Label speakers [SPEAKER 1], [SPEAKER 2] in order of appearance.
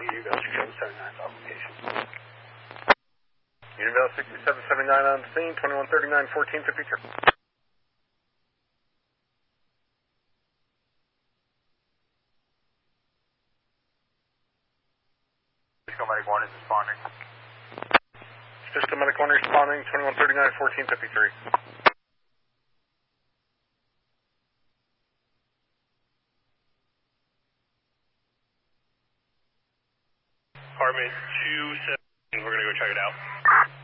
[SPEAKER 1] Univille 6779 location. Univille 6779 on the scene, 2139, 1453.
[SPEAKER 2] Cisco Medic 1 is responding.
[SPEAKER 1] Cisco Medic 1 responding, 2139, 1453.
[SPEAKER 2] Apartment 217, we're going to go check it out.